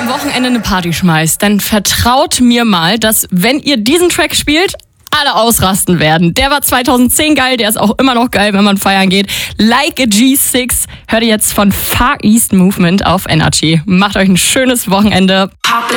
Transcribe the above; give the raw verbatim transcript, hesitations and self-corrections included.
am Wochenende eine Party schmeißt, dann vertraut mir mal, dass wenn ihr diesen Track spielt, alle ausrasten werden. Der war zweitausendzehn geil, der ist auch immer noch geil, wenn man feiern geht. Like a G six, hört ihr jetzt von Far East Movement auf Energy. Macht euch ein schönes Wochenende. Pop